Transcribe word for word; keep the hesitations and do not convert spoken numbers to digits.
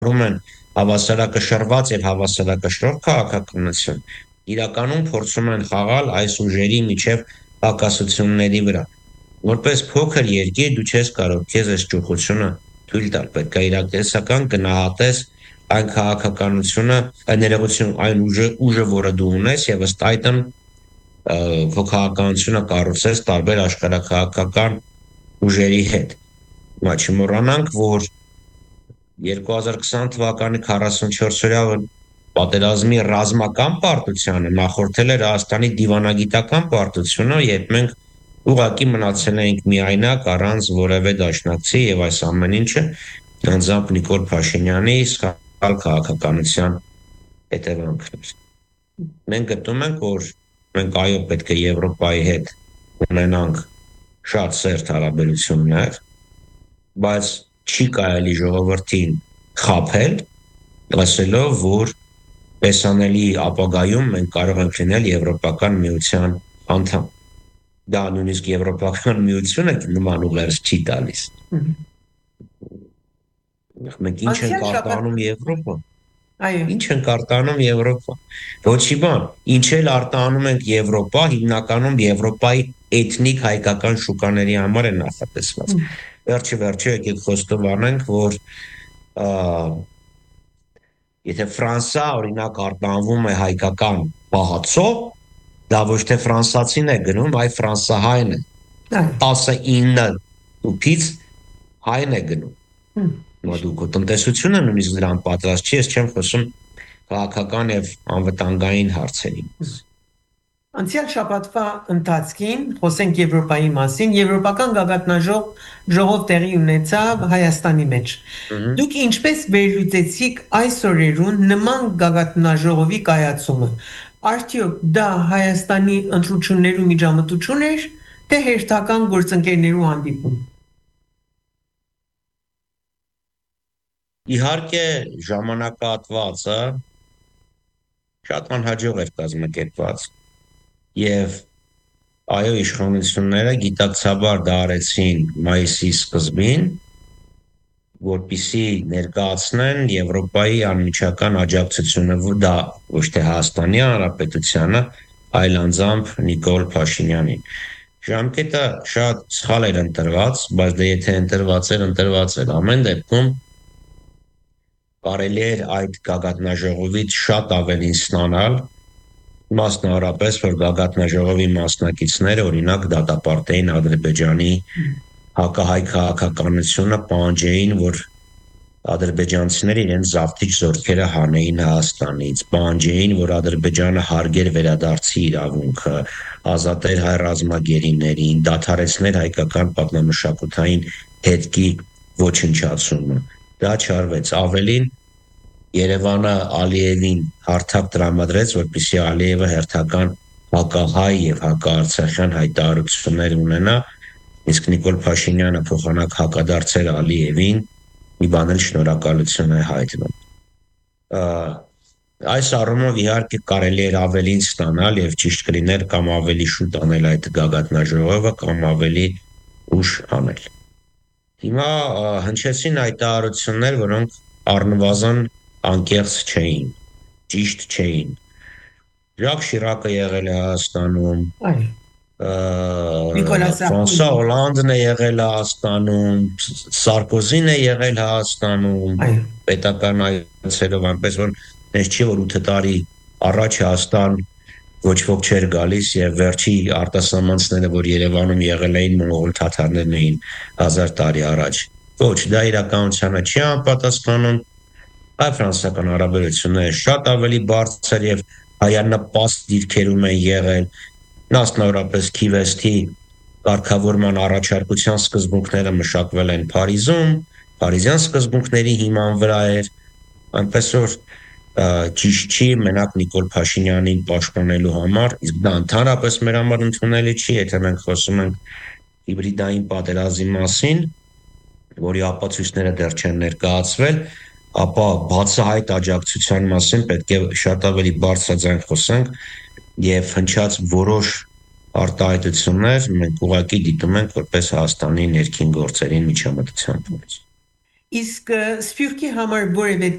կիրառում են հավասարակշռված եւ հավասարակշռող քաղաքականություն, իրականում փորձում են խաղալ այս ուժերի միջև հակասությունների վրա։ Որպես փոքր երկիր դու չես կարող քեզ այս ճուղությունը թույլ տալ, պետք է իրատեսական գնահատես այն քաղաքականությունը, այն ներողություն, այն ուժը, ուժը, որը դու ունես եւ ըստ այդմ քո քաղաքականությունը կառուցես տարբեր աշխարհաքաղաքական ուժերի հետ։ Հիմա չմոռանանք, որ երկու հազար քսան թվականի քառասունչորսօրյա պատերազմի ռազմական պարտությանը նախորդել էր Հայաստանի դիվանագիտական պարտությունը, երբ մենք ուղղակի մնացել էինք միայնակ առանց որևէ դաշնակցի եւ այս ամեն ինչը անձամբ Նիկոլ Փաշինյանի սխալ քաղաքականության հետևանքն էր։ Մենք գտնում ենք, որ մենք այո պետք է Եվրոպայի հետ ունենանք շատ սերտ հարաբերություններ, բայց չի կարելի ժողովրդին խաբել, ասելով, որ տեսանելի ապագայում մենք կարող ենք լինել Եվրոպական միության անդամ։ Դա նույնիսկ Եվրոպական միությունը նման ուղերձ չի տալիս։ Մենք ինչ ենք արտանում Եվրոպա։ Այո։ Ինչ ենք արտանում Եվրոպա։ Ոչի բան, ինչ էլ արտանում ենք Եվրոպա, հիմնականում Եվրոպայի էթնիկ հայկական շուկաների համար է նախատեսված։ Վերջի վերջի եկեք խոստովանենք, որ եթե Ֆրանսա օրինակ արտանվում է հայկական պահածով, դա ոչ թե ֆրանսացին է գնում, այլ ֆրանսահայն է։ տասնինը ուփից հայն է գնում։ Դու տնտեսությունը նույնիսկ դրան պատրաստ չի, ես չեմ խոսում քաղաքական եւ անվտանգային հարցերի։ Անցյալ շաբաթվա ընթացքին խոսենք Եվրոպայի մասին, Եվրոպական գագաթնաժող ժողով տեղի ունեցավ Հայաստանի մեջ։ Դուք ինչպես վերլուծեցիք այս օրերուն նման գագաթնաժողովի կայացումը։ Արդյոք դա Հայաստանի ընտրություններու միջամտություն էր, թե հերթական գործընկերներու հանդիպում։ Իհարկե ժամանակահատվածը շատ անհաջող էր կազմակերպված եւ այո իշխանությունները գիտակցաբար դա արեցին մայիսի սկզբին, որպեսզի ներկայացնեն Եվրոպայի անմիջական աջակցությունը, դա ոչ թե Հայաստանի Հանրապետությանը, այլ անձամբ Նիկոլ Փաշինյանին։ Ժամկետը շատ սխալ էր ընտրված, բայց դե եթե ընտրված էր, ընտրված էր։ Ամեն դեպքում կարելի էր այդ գագաթնաժողովից շատ ավելին ստանալ, մասնավորապես, որ գագաթնաժողովի մասնակիցները օրինակ դատապարտեին Ադրբեջանի հակահայ քաղաքականությունը, պահանջեին, որ ադրբեջանցիները իրենց զավթիչ զորքերը հանեին Հայաստանից, պահանջեին, որ Ադրբեջանը հարգեր վերադարձի իրավունքը, ազատեր հայ ռազմագերիներին, դադարեցներ հայկական պատմամշակութային հետքի ոչնչացումը։ Դա չարվեց։ Ավելին Երևանը Ալիևին հարթակ տրամադրեց, որպեսզի Ալիևը հերթական հակահայ եւ հակաարցախյան հայտարարություններ ունենա, իսկ Նիկոլ Փաշինյանը փոխանակ հակադարձեր Ալիևին, մի բան էլ շնորհակալություն է հայտնում։ Այս առումով իհարկե կարելի էր ավելին ստանալ եւ ճիշտ կլիներ կամ ավելի շուտ անել այդ գագաթնաժողովը կամ ավելի ուշ անել։ Հիմա հնչեցին հայտարարություններ, որոնք առնվազն անկեղծ չէին, ճիշտ չէին։ Ժակ Շիրակը եղել է Հայաստանում, Ֆրանսուଆ Հոլանդն է եղել Հայաստանում, Սարկոզին է եղել Հայաստանում, պետական այցերով, այնպես որ ես չի որ ութ տարի առաջ Հայաստան ոչ ոք չէր գալիս եւ վերջի արտասահմանցները, որ Երևանում եղել էին մոնղոլ թաթարներն էին հազար տարի առաջ։ Ոչ, դա իրականությանը չի անպատասխանում։ Հայ-ֆրանսիական հարաբերությունները շատ ավելի բարձր եւ հայանպաստ դիրքերում են եղել, մասնավորապես Քիվեստի կարգավորման առաջարկության սկզբունքները մշակվել են Փարիզում, Փարիզյան սկզբունքների հիման վրա էր, այնպես որ ճիշտ չի մենակ Նիկոլ Փաշինյանին պաշտպանելու համար, իսկ դա ընդհանրապես մեր համար ընդունելի չի, եթե մենք խոսում ենք հիբրիդային պատերազմի մասին, որի ապացույցները դեռ չեն ներկայացվել, ապա բացահայտ աջակցության մասին պետք է շատ ավելի բարձրաձայն խոսենք եւ հնչած որոշ արտահայտություններ մենք ուղղակի դիտում ենք որպես Հայաստանի ներքին գործերի միջամտության փորձ։ Իսկ Սփյուռքի համար որևէ